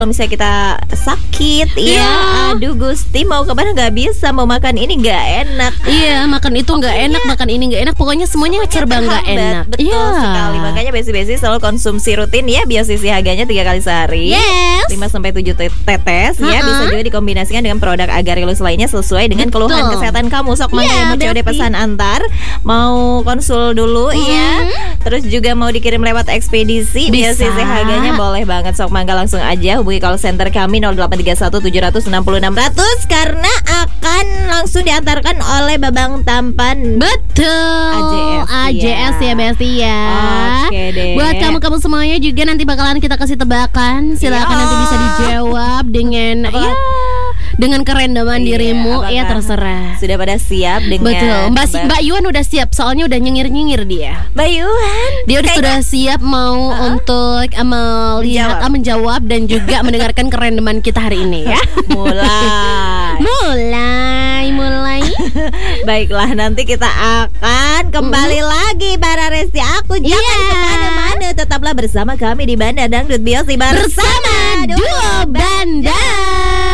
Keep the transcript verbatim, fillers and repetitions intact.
Kalau misalnya kita sakit, ya, Iya. aduh Gusti mau kemana nggak bisa, mau makan ini nggak enak. Iya, makan itu nggak enak, makan ini nggak enak, pokoknya semuanya serba nggak terhambat. enak. Betul Iya. sekali. Makanya besi-besi selalu konsumsi rutin ya Biosisi Haganya tiga kali sehari. Yes. lima sampai tujuh tetes ya. Uh-uh. Bisa juga dikombinasikan dengan produk Agarelus lainnya sesuai dengan Betul. keluhan kesehatan kamu. Sok mana Iya, yang mau C O D Besti. pesan antar, mau konsul dulu ya. Terus juga mau dikirim lewat ekspedisi Bisa. Biosisi Haganya boleh banget. Sok mangga langsung aja hubungi call center kami nol delapan tiga satu tujuh nol enam enam nol nol karena akan langsung diantarkan oleh Babang Tampan. Betul. A J S, A J S ya. ya Besti ya. Oke deh. Buat kamu-kamu semuanya juga nanti bakalan kita kasih tebakan. Silakan Iya. nanti bisa dijawab dengan Apa? ya dengan kerendaman Iya, dirimu apakah ya terserah. Sudah pada siap dengan Betul. Mbak, tebak- Mbak Yuan udah siap soalnya udah nyengir-nyengir dia. Mbak Yuhan. Dia udah Kayaknya- sudah siap mau untuk uh, melihat, Menjawab. uh, menjawab dan juga mendengarkan kerendaman kita hari ini ya. Mulai. Mulai, mulai. Baiklah, nanti kita akan kembali lagi para Resti. Aku jangan Iya. kemana-mana. Tetaplah bersama kami di Banda Dangdut Biosi bersama Bersama Duo Banda.